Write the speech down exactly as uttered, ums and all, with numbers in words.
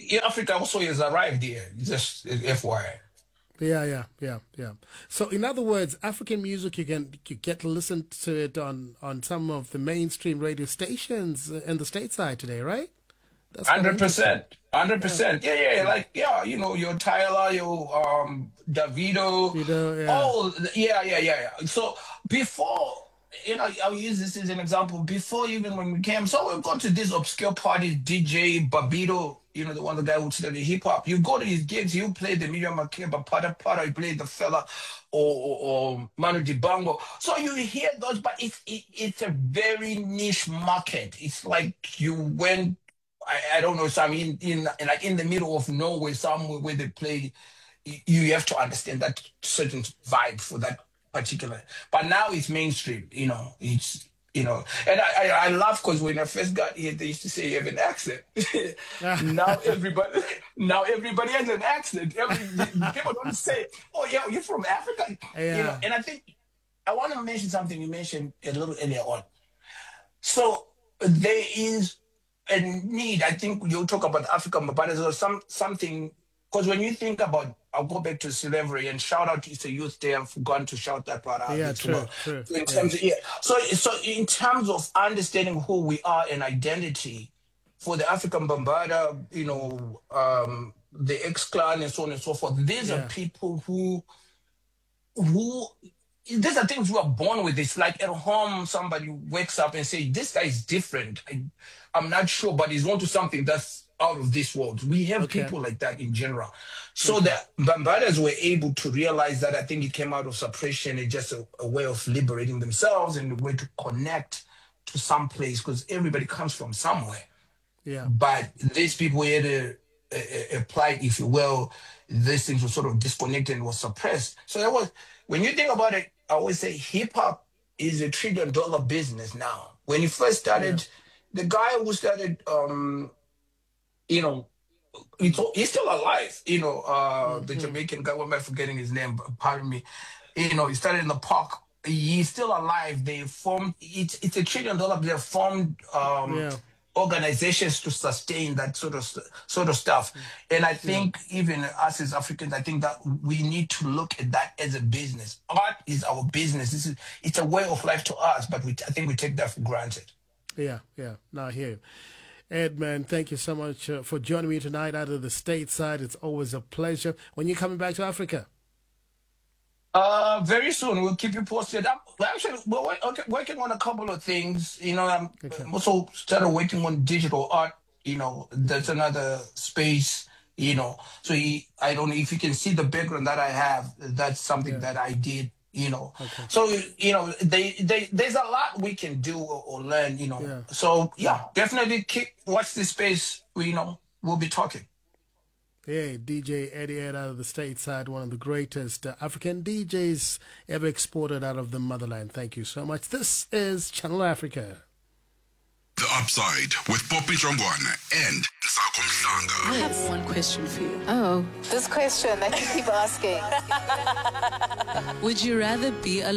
Africa also has arrived here. Just F Y I. Yeah, yeah, yeah, yeah. So, in other words, African music, you can you get to listen to it on, on some of the mainstream radio stations in the stateside today, right? That's kind of Hundred interesting. percent, hundred Yeah, percent. Yeah, yeah. Like yeah, you know, your Tyler, your um, Davido, you know, yeah, all. Yeah, yeah, yeah, yeah. So before, you know, I'll use this as an example. Before even when we came, so we go to these obscure parties, D J Babito. You know, the one the guy who studied hip hop. You go to his gigs, you play the Miriam Makeba, Pata Pata, you play the fella or, or, or Manu Dibango. So you hear those, but it's it, it's a very niche market. It's like you went I, I don't know. So I'm in, in like in the middle of nowhere, somewhere where they play. y- You have to understand that certain vibe for that particular. But now it's mainstream. You know, it's you know, and I I, I laugh because when I first got here, they used to say you have an accent. Now everybody now everybody has an accent. Every people don't say, "Oh yeah, you're from Africa." You know, yeah, and I think I want to mention something you mentioned a little earlier on. So there is a need. I think you'll talk about African, but there's some something because when you think about, I'll go back to slavery and shout out to the youth there. I've forgotten to shout that part out yeah. as well. True, true. So in Yeah, terms of yeah, so so in terms of understanding who we are and identity for the African Bambada, you know, um, the X clan and so on and so forth. These are yeah, people who who these are things we are born with. It's like at home, somebody wakes up and say, "This guy is different. I, I'm not sure, but he's onto something that's out of this world." We have okay, people like that in general. So okay. the Bambadas were able to realize that. I think it came out of suppression. It's just a, a way of liberating themselves and a way to connect to some place because everybody comes from somewhere. Yeah, But these people had a, a, a plight, if you will. These things were sort of disconnected and was suppressed. So that was when you think about it. I always say hip hop is a trillion dollar business now. When he first yeah, started, the guy who started, um, you know, he's, he's still alive. You know, uh, the mm-hmm. Jamaican guy. What am I forgetting his name? Pardon me. You know, he started in the park. He's still alive. They formed. It's it's a trillion dollar. They formed. Um, Yeah, organizations to sustain that sort of sort of stuff. And I yeah, think even us as Africans, I think that we need to look at that as a business. Art is our business. This is it's a way of life to us, but we I think we take that for granted. yeah, yeah. Now I hear you. Ed, man, thank you so much uh, for joining me tonight out of the stateside. It's always a pleasure. When you're coming back to Africa? Uh, very soon we'll keep you posted. I'm we're actually we're wo- okay, working on a couple of things. You know, I'm Okay. I'm also started working on digital art. You know, that's another space. You know, so he, I don't know if you can see the background that I have. That's something Yeah. that I did. You know, Okay. so you know, they, they there's a lot we can do or, or learn. You know, Yeah. so Yeah. yeah, definitely keep watch this space. We, you know, we'll be talking. Hey, D J Eddie Ed out of the stateside, one of the greatest uh, African D Js ever exported out of the motherland. Thank you so much. This is Channel Africa. The Upside with Poppy Jongwana and Nsako I Mhlanga. have one question for you. Oh, this question that you keep asking. Would you rather be a